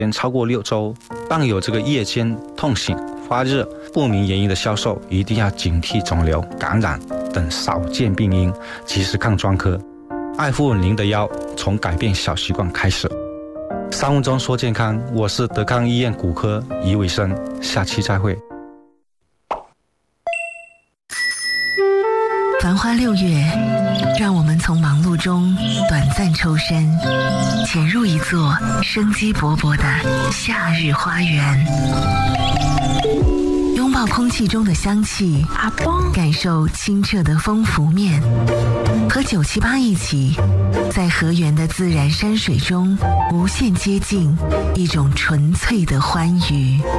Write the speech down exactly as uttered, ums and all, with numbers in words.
超过六周，伴有这个夜间痛醒、发热、不明原因的消瘦，一定要警惕肿瘤、感染等少见病因，及时看专科。爱护您的腰，从改变小习惯开始。三分钟说健康，我是德康医院骨科余伟生，下期再会。 繁花六月，让我们从忙碌中短暂抽身，潜入一座生机勃勃的夏日花园，拥抱空气中的香气，感受清澈的风拂面，和九七八一起，在河源的自然山水中无限接近一种纯粹的欢愉。